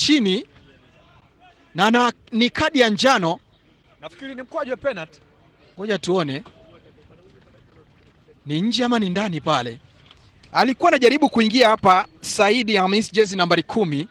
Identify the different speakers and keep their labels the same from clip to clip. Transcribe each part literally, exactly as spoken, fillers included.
Speaker 1: chini na, na ni kadi ya njano.
Speaker 2: Nafikiri ni mkwaju wa penalty.
Speaker 1: Ngoja tuone ni nje ama ni ndani pale. Alikuwa anajaribu kuingia hapa Saidi Hamis, jezi nambari kumi.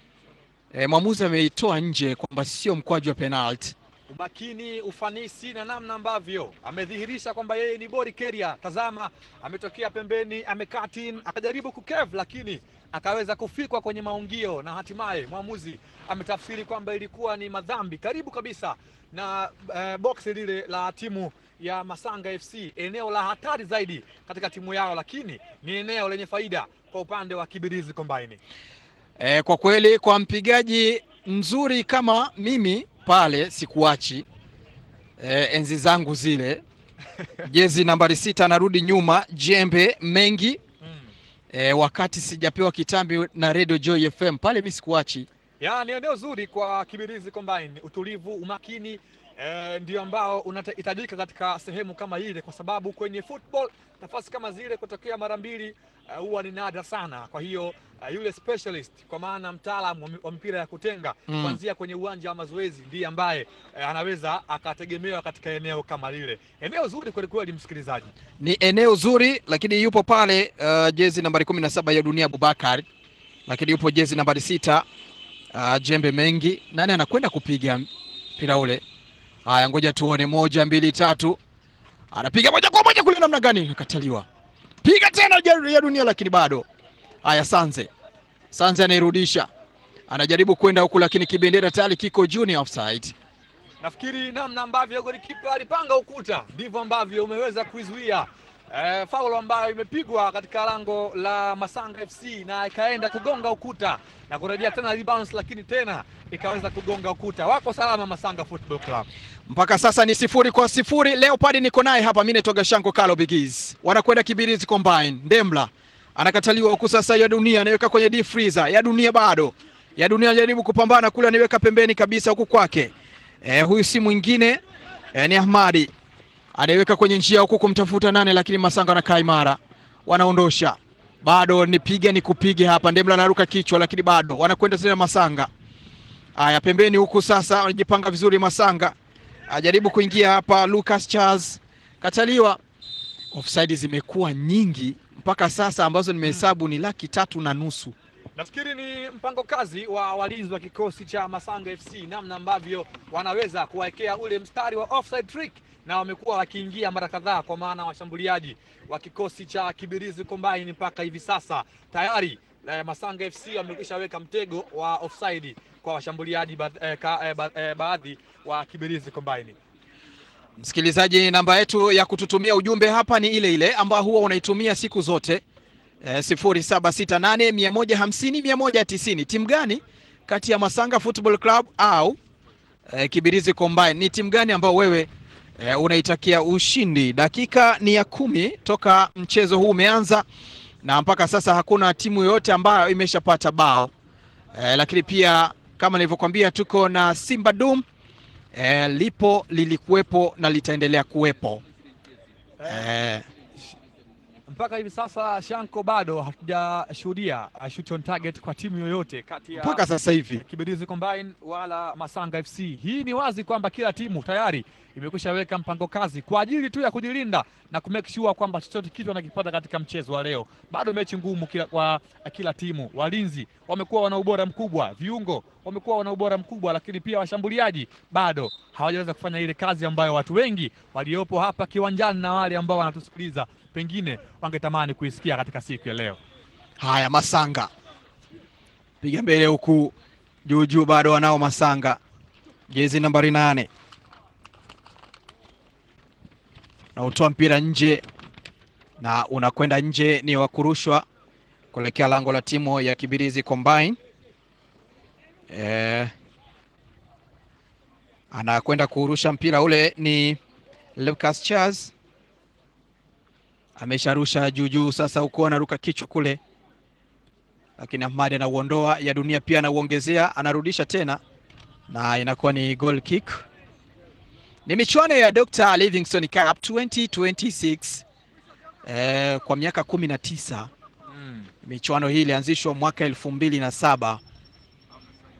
Speaker 1: E, mwamuzi ameitoa nje kwamba sio mkwaju wa penalty.
Speaker 2: Umakini, ufanisi na namna ambavyo amedhihirisha kwamba yeye ni ball carrier. Tazama, ametokea pembeni, amecut, akajaribu kukev, lakini akaweza kufikwa kwenye maungio na hatimaye mwamuzi ametafsiri kwamba ilikuwa ni madhambi karibu kabisa na uh, box lile la timu ya Masanga F C, eneo la hatari zaidi katika timu yao, lakini ni eneo lenye faida kwa upande wa Kibirizi Combine.
Speaker 1: E, kwa kweli kwa mpigaji mzuri kama mimi pale sikuachi e, enzi zangu zile jezi nambari sita narudi nyuma Jembe Mengi mm. e, wakati sijapewa kitambi na Radio Joy F M pale mimi sikuachi.
Speaker 2: Ya, ni eneo zuri kwa Kibirizi Combine, utulivu, umakini E, ndio ambao unahitajika katika sehemu kama ile, kwa sababu kwenye football nafasi kama zile kutokea mara mbili huwa uh, ni nadra sana. Kwa hiyo uh, yule specialist, kwa maana mtaalamu wa mpira ya kutenga mm. kuanzia kwenye uwanja wa mazoezi ndiye ambaye uh, anaweza akategemewa katika eneo kama lile. Eneo zuri kweli kweli, msikilizaji,
Speaker 1: ni eneo zuri, lakini yupo pale uh, jezi nambari kumi na saba ya Dunia Abubakar, lakini yupo jezi nambari sita uh, Jembe Mengi. Nani anakwenda kupiga mpira ule? Haya, ngoja tuone, moja mbili tatu, anapiga moja kwa moja kule, namna gani? Nakataliwa, piga tena ya Dunia, lakini bado. Haya, Sanze Sanze anairudisha, anajaribu kwenda huku, lakini kibendera tayari kiko junior offside.
Speaker 2: Nafikiri namna ambavyo golikipa alipanga ukuta ndivyo ambavyo umeweza kuizuia e, faulo ambayo imepigwa katika lango la Masanga F C na ikaenda kugonga ukuta na kurejea tena rebounds, lakini tena ikaweza kugonga ukuta. Wako salama Masanga Football Club.
Speaker 1: Mpaka sasa ni sifuri kwa sifuri. Leopard niko naye hapa, mimi netoga Shanko Kalo Bigiz. Wanakwenda Kibirizi Combine. Ndemla anakataliwa huku sasa, ya Dunia anaweka kwenye deep freezer. Ya Dunia bado. Ya Dunia anajaribu kupambana kule, anaweka pembeni kabisa huku kwake. Eh, huyu si mwingine eh, ni Ahmadi. Anaweka kwenye njia huku kumtafuta nane, lakini Masanga anakaa imara. Wanaondosha. Bado nipiga nikupige hapa. Ndemla anaruka kichwa, lakini bado wanakwenda tena Masanga. Aya, pembeni huku sasa wanajipanga vizuri Masanga. Ajaribu kuingia hapa Lucas Charles, kataliwa. Offside zimekuwa nyingi mpaka sasa ambazo nimehesabu ni laki tatu na nusu.
Speaker 2: Nafikiri ni mpango kazi wa walinzi wa kikosi cha Masanga F C, namna ambavyo wanaweza kuwekea ule mstari wa offside trick, na wamekuwa wakiingia mara kadhaa, kwa maana washambuliaji wa kikosi cha Kibirizi Combine mpaka hivi sasa tayari eh, Masanga F C wamekishaweka mtego wa offside kwa washambuliaji ba, eh, ka, eh, ba, eh, baadhi wa Kibirizi Combine.
Speaker 1: Msikilizaji, namba yetu ya kututumia ujumbe hapa ni ile ile ambayo huwa unaitumia siku zote, e, sifuri saba sita nane mia moja hamsini mia moja tisini. Timu gani kati ya Masanga Football Club au e, Kibirizi Combine ni timu gani ambao wewe e, unaitakia ushindi? Dakika ni ya kumi toka mchezo huu umeanza na mpaka sasa hakuna timu yoyote ambayo imeshapata bao, e, lakini pia kama nilivyokuambia tuko na Simba Dum. E, lipo, lilikuwepo na litaendelea kuwepo.
Speaker 2: E, mpaka hivi sasa Shanko bado hatujashuhudia shoot on target kwa timu yoyote kati ya
Speaker 1: mpaka sasa hivi
Speaker 2: Kibirizi Combine wala Masanga F C. Hii ni wazi kwamba kila timu tayari imekushaweka mpango kazi kwa ajili tu ya kujilinda na kumake sure kwamba chochote kitu wanakipata katika mchezo wa leo. Bado mechi ngumu kila, kwa kila timu. Walinzi wamekuwa wana ubora mkubwa, viungo wamekuwa wana ubora mkubwa, lakini pia washambuliaji bado hawajaweza kufanya ile kazi ambayo watu wengi waliopo hapa kiwanjani na wale ambao wanatusikiliza pengine wangetamani kuisikia katika siku ya leo.
Speaker 1: Haya, Masanga piga mbele huku juu juu, bado wanao Masanga jezi nambari nane na utoa mpira nje na unakwenda nje, ni wa kurushwa kuelekea lango la timu ya Kibirizi Combine. Eh, anakwenda kurusha mpira ule ni Lucas Charles, amesharusha juu juu sasa huko, anaruka kichwa kule, lakini Ahmad anauondoa. Ya Dunia pia anauongezea, anarudisha tena na inakuwa ni goal kick. Ni michuano ya Doctor Livingstone Cup twenty twenty-six eh, kwa miaka kumi na tisa. Mm. Michuano hii ilianzishwa mwaka elfu mbili na saba